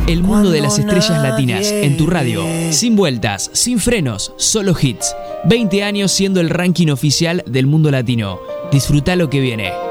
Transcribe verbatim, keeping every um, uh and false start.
El mundo de las estrellas latinas en tu radio. Sin vueltas, sin frenos, solo hits. veinte años siendo el ranking oficial del mundo latino. Disfruta lo que viene.